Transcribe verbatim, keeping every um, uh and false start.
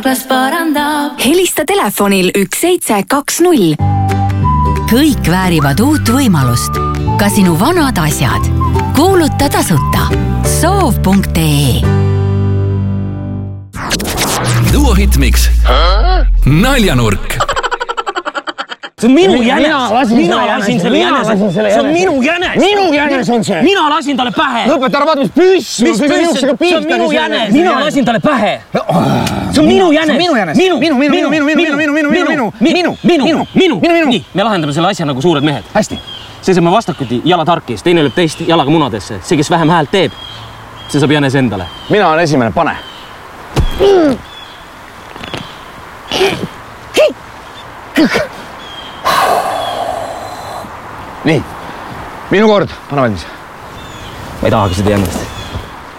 helista telefonil üks seitse kaks null. Kõik väärivad uut võimalust. Ka sinu vanad asjad. Kuuluta tasuta. soov punkt ee. Duo Hitmix. Naljanurk. See on minu jänes. Mina lasin selle jänese. See on minu jänes. Minu jänes on see. Mina lasin talle pähe. Lõpeta, ära vaata, mis püss. Mis püss? See on minu jänes. Mina lasin talle pähe. See on minu jänes. Minu jänes. Minu, minu, minu, minu, minu, minu, minu, minu, minu, minu, minu, minu, minu. Nii, me lahendame selle asja nagu suured mehed. Hästi. See saame vastakuti jalad harkis, teine lööb teist jalaga munadesse. See, kes vähem häält teeb, see saab jänes endale. Mina olen esimene, pane. Nii, minu kord, pane valmis. Ma ei tahagi seda jänest.